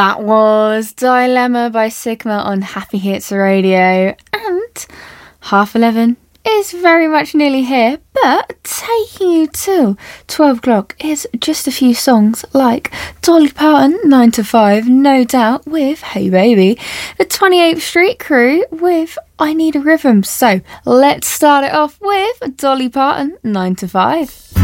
That was Dilemma by Sigma on Happy Hits Radio. And 11:30 is very much nearly here, but taking you till 12 o'clock is just a few songs like Dolly Parton, 9 to 5, No Doubt with Hey Baby, the 28th Street Crew with I Need a Rhythm. So let's start it off with Dolly Parton, 9 to 5.